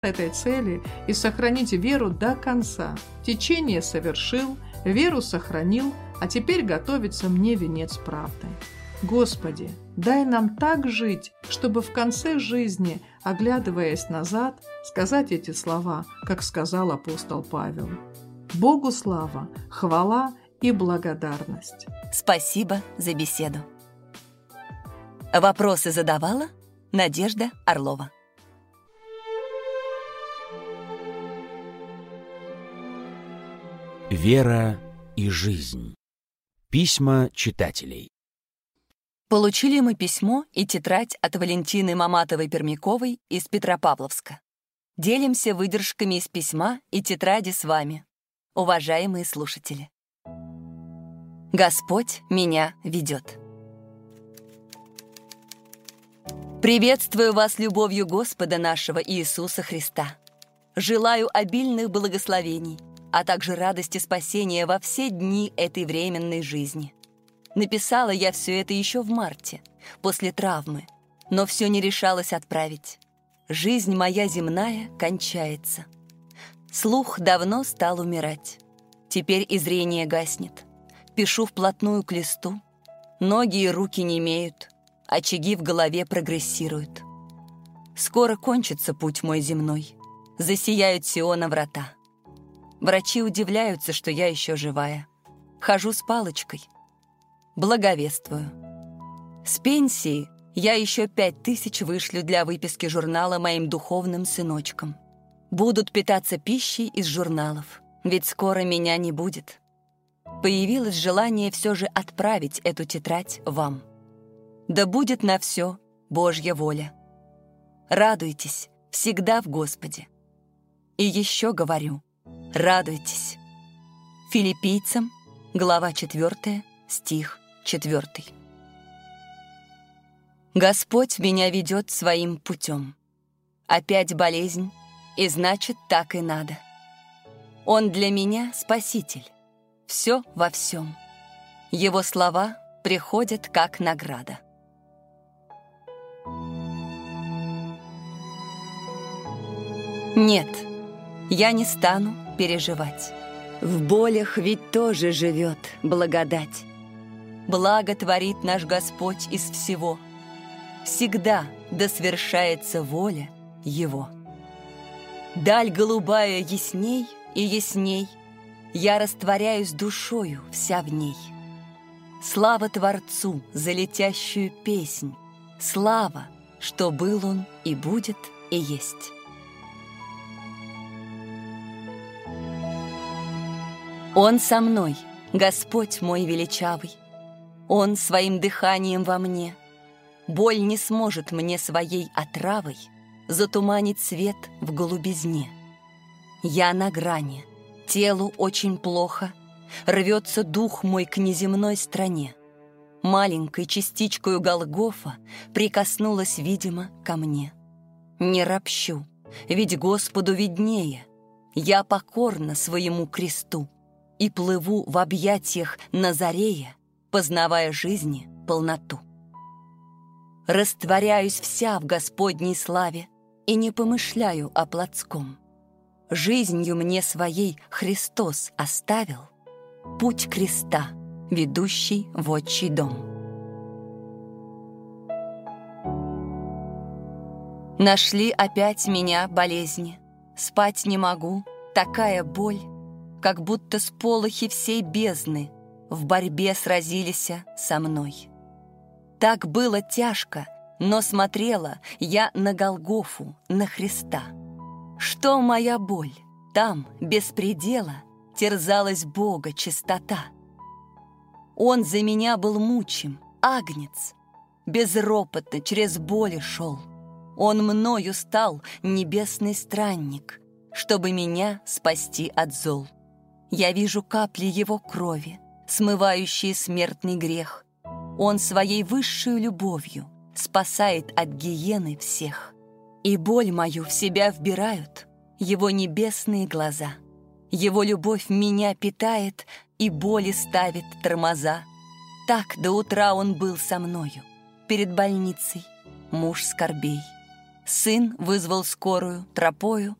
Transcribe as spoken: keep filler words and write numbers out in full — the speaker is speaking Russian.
этой цели и сохранить веру до конца. Течение совершил, веру сохранил, а теперь готовится мне венец правды. Господи, дай нам так жить, чтобы в конце жизни, оглядываясь назад, сказать эти слова, как сказал апостол Павел. Богу слава, хвала и благодарность. Спасибо за беседу. Вопросы задавала Надежда Орлова. Вера и жизнь. Письма читателей. Получили мы письмо и тетрадь от Валентины Маматовой-Пермяковой из Петропавловска. Делимся выдержками из письма и тетради с вами, уважаемые слушатели. Господь меня ведет. Приветствую вас любовью Господа нашего Иисуса Христа. Желаю обильных благословений, а также радости спасения во все дни этой временной жизни. Написала я все это еще в марте, после травмы, но все не решалась отправить. Жизнь моя земная кончается. Слух давно стал умирать. Теперь и зрение гаснет. Пишу вплотную к листу. Ноги и руки немеют. Очаги в голове прогрессируют. Скоро кончится путь мой земной. Засияют Сиона врата. Врачи удивляются, что я еще живая. Хожу с палочкой. Благовествую. С пенсии я еще пять тысяч вышлю для выписки журнала моим духовным сыночкам. Будут питаться пищей из журналов, ведь скоро меня не будет. Появилось желание все же отправить эту тетрадь вам. Да будет на все Божья воля. Радуйтесь всегда в Господе. И еще говорю, радуйтесь. Филиппийцам, глава четвёртая, стих четвёртый. Господь меня ведет своим путем. Опять болезнь, и значит, так и надо. Он для меня спаситель. Все во всем. Его слова приходят как награда. Нет, я не стану переживать. В болях ведь тоже живет благодать. Благо творит наш Господь из всего. Всегда да свершается воля Его. Даль голубая ясней и ясней, я растворяюсь душою вся в ней. Слава Творцу за летящую песнь, слава, что был Он и будет и есть. Он со мной, Господь мой величавый. Он своим дыханием во мне. Боль не сможет мне своей отравой затуманить свет в голубизне. Я на грани, телу очень плохо, рвется дух мой к неземной стране. Маленькой частичкою Голгофа прикоснулась, видимо, ко мне. Не ропщу, ведь Господу виднее. Я покорна своему кресту и плыву в объятиях Назарея, познавая жизни полноту. Растворяюсь вся в Господней славе и не помышляю о плотском. Жизнью мне своей Христос оставил путь креста, ведущий в отчий дом. Нашли опять меня болезни. Спать не могу, такая боль, как будто сполохи всей бездны в борьбе сразились со мной. Так было тяжко, но смотрела я на Голгофу, на Христа. Что моя боль? Там, без предела, терзалась Бога чистота. Он за меня был мучим, агнец, безропотно через боли шел. Он мною стал небесный странник, чтобы меня спасти от зол. Я вижу капли его крови, смывающие смертный грех. Он своей высшей любовью спасает от гиены всех. И боль мою в себя вбирают его небесные глаза. Его любовь меня питает и боли ставит тормоза. Так до утра он был со мною, перед больницей, муж скорбей. Сын вызвал скорую тропою,